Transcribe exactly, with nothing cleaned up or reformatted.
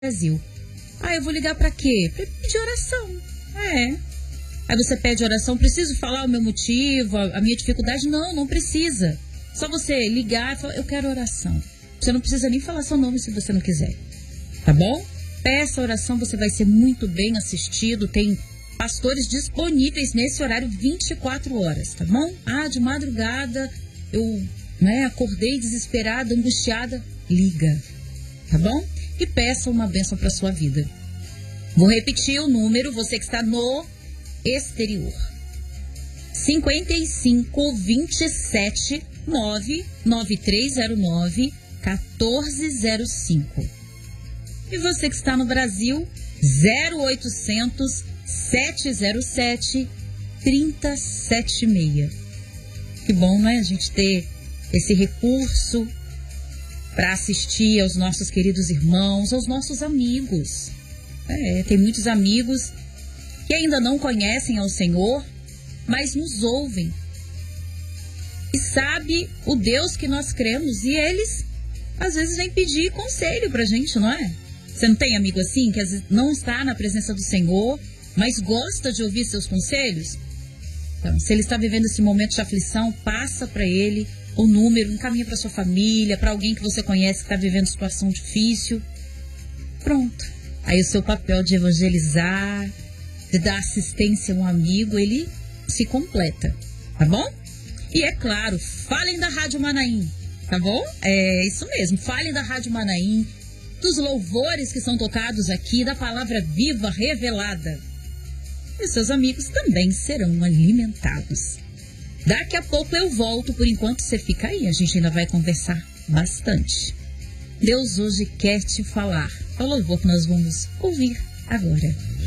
Brasil. Ah, eu vou ligar pra quê? Pra pedir oração. É. Aí você pede oração, preciso falar o meu motivo, a, a minha dificuldade? Não, não precisa. Só você ligar e falar, eu quero oração. Você não precisa nem falar seu nome se você não quiser. Tá bom? Peça oração, você vai ser muito bem assistido. Tem pastores disponíveis nesse horário vinte e quatro horas, tá bom? Ah, de madrugada eu né, acordei desesperada, angustiada. Liga, tá bom? E peça uma bênção para sua vida. Vou repetir o número, você que está no exterior. cinquenta e cinco, vinte e sete, nove nove três zero nove, um quatro zero cinco. E você que está no Brasil, zero oitocentos, sete zero sete, três zero sete seis. Que bom, né? A gente ter esse recurso para assistir aos nossos queridos irmãos, aos nossos amigos. É, tem muitos amigos que ainda não conhecem ao Senhor, mas nos ouvem. E sabe o Deus que nós cremos. E eles, às vezes, vêm pedir conselho pra gente, não é? Você não tem amigo assim, que às vezes não está na presença do Senhor, mas gosta de ouvir seus conselhos? Então, se ele está vivendo esse momento de aflição, passa para ele o número, encaminha para sua família, para alguém que você conhece que está vivendo situação difícil. Pronto. Aí o seu papel de evangelizar, de dar assistência a um amigo, ele se completa, tá bom? E é claro, falem da Rádio Manaim, tá bom? É isso mesmo, falem da Rádio Manaim, dos louvores que são tocados aqui, da palavra viva revelada. E seus amigos também serão alimentados. Daqui a pouco eu volto, por enquanto você fica aí, a gente ainda vai conversar bastante. Deus hoje quer te falar. É o louvor que nós vamos ouvir agora.